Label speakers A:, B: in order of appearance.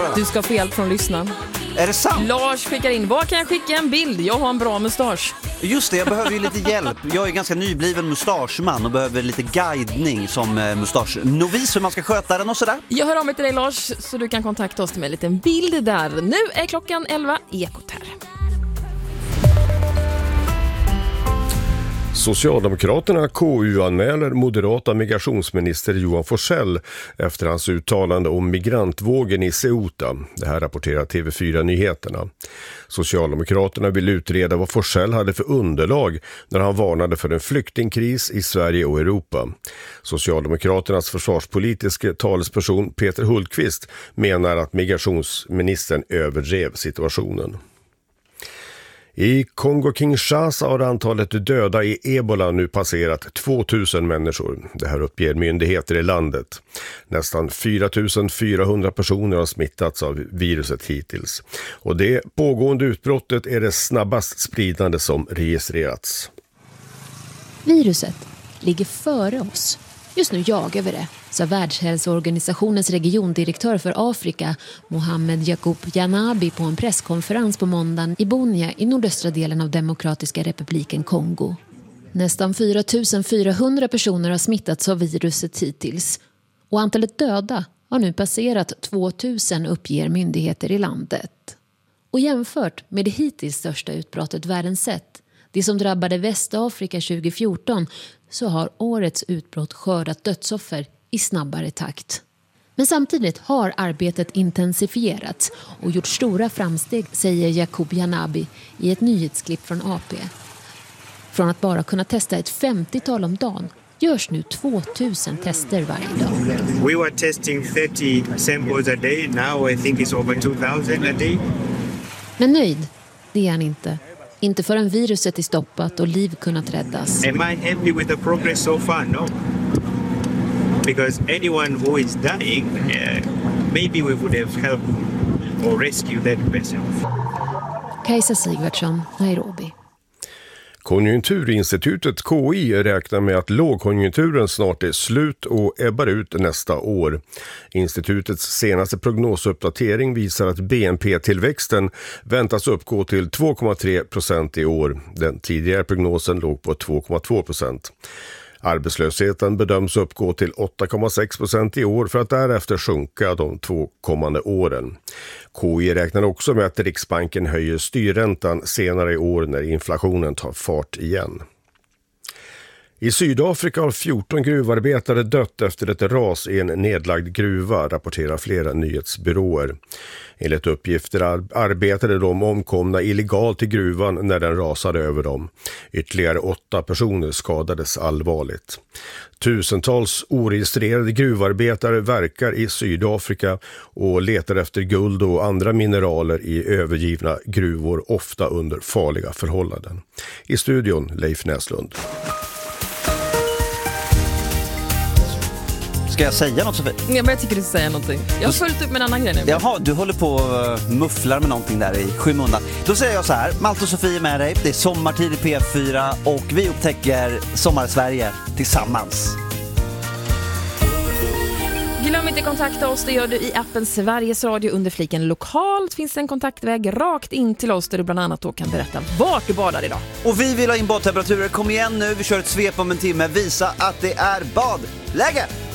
A: Du ska få hjälp från lyssnaren.
B: Är det sant?
A: Lars skickar in, vad kan jag skicka en bild? Jag har en bra mustasch.
B: Just det, jag behöver ju lite hjälp. Jag är ganska nybliven mustaschman och behöver lite guidning som mustaschnovis hur man ska sköta den och sådär.
A: Jag hör av mig till dig Lars, så du kan kontakta oss med en liten bild där. Nu är klockan 11, Ekot här.
C: Socialdemokraterna KU-anmäler moderata migrationsminister Johan Forssell efter hans uttalande om migrantvågen i Ceuta. Det här rapporterar TV4-nyheterna. Socialdemokraterna vill utreda vad Forssell hade för underlag när han varnade för en flyktingkris i Sverige och Europa. Socialdemokraternas försvarspolitiska talesperson Peter Hultqvist menar att migrationsministern överdrev situationen. I Kongo-Kinshasa har antalet döda i Ebola nu passerat 2000 människor. Det här uppger myndigheter i landet. Nästan 4400 personer har smittats av viruset hittills. Och det pågående utbrottet är det snabbast spridande som registrerats.
D: Viruset ligger före oss. Just nu jagar vi det, sa Världshälsoorganisationens regiondirektör för Afrika, Mohamed Yacoub Janabi, på en presskonferens på måndagen i Bunia i nordöstra delen av Demokratiska republiken Kongo. Nästan 4400 personer har smittats av viruset hittills. Och antalet döda har nu passerat 2000, uppger myndigheter i landet. Och jämfört med det hittills största utbrottet världen sett, det som drabbade Västafrika 2014, så har årets utbrott skördat dödsoffer i snabbare takt. Men samtidigt har arbetet intensifierats och gjort stora framsteg, säger Yacoub Janabi i ett nyhetsklipp från AP. Från att bara kunna testa ett 50-tal om dagen görs nu 2000 tester varje dag.
E: We were testing 30 samples a day. Now I think it's over 2000 a day.
D: Men nöjd, det är han inte. Inte förrän viruset är stoppat och liv kunnat räddas.
E: Am I happy with the progress so far? No. Because anyone who is dying, maybe we would have helped or rescued that person.
D: Kajsa Sigvardsson, Nairobi.
C: Konjunkturinstitutet KI räknar med att lågkonjunkturen snart är slut och ebbar ut nästa år. Institutets senaste prognosuppdatering visar att BNP-tillväxten väntas uppgå till 2,3% i år. Den tidigare prognosen låg på 2,2%. Arbetslösheten bedöms uppgå till 8,6% i år för att därefter sjunka de 2 kommande åren. KI räknar också med att Riksbanken höjer styrräntan senare i år när inflationen tar fart igen. I Sydafrika har 14 gruvarbetare dött efter ett ras i en nedlagd gruva, rapporterar flera nyhetsbyråer. Enligt uppgifter arbetade de omkomna illegalt i gruvan när den rasade över dem. Ytterligare 8 personer skadades allvarligt. Tusentals oregistrerade gruvarbetare verkar i Sydafrika och letar efter guld och andra mineraler i övergivna gruvor, ofta under farliga förhållanden. I studion Leif Näslund.
B: Ska jag säga något, Sofie?
A: Jag tycker du ska säga någonting. Jag har följt upp med en annan grej nu.
B: Jaha, du håller på och mufflar med någonting där i skymundan. Då säger jag så här, Malte och Sofie är med dig. Det är sommartid i P4 och vi upptäcker Sommarsverige tillsammans.
A: Glöm inte kontakta oss, det gör du i appen Sveriges Radio. Under fliken lokalt finns en kontaktväg rakt in till oss där du bland annat då kan berätta vart du badar idag.
B: Och vi vill ha in badtemperaturer. Kom igen nu, vi kör ett svep om en timme. Visa att det är badläge!